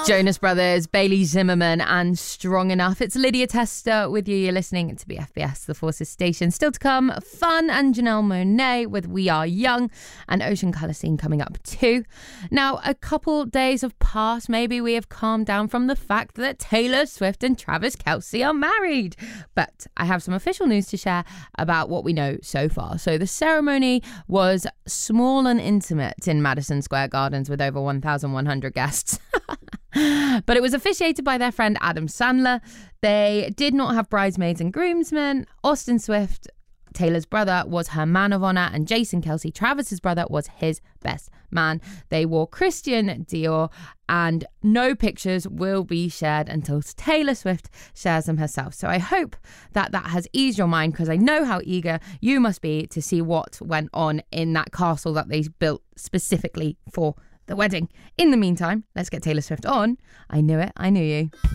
Jonas Brothers, Bailey Zimmerman and Strong Enough. It's Lydia Tester with you. You're listening to BFBS, the Forces Station. Still to come, Fun and Janelle Monáe with We Are Young, and Ocean Colour Scene coming up too. Now, a couple days have passed. Maybe we have calmed down from the fact that Taylor Swift and Travis Kelce are married. But I have some official news to share about what we know so far. So the ceremony was small and intimate in Madison Square Gardens with over 1,100 guests. But it was officiated by their friend Adam Sandler. They did not have bridesmaids and groomsmen. Austin Swift, Taylor's brother, was her man of honor, and Jason Kelce, Travis's brother, was his best man. They wore Christian Dior, and no pictures will be shared until Taylor Swift shares them herself. So I hope that has eased your mind, because I know how eager you must be to see what went on in that castle that they built specifically for the wedding. In the meantime, let's get Taylor Swift on I Knew It, I Knew You.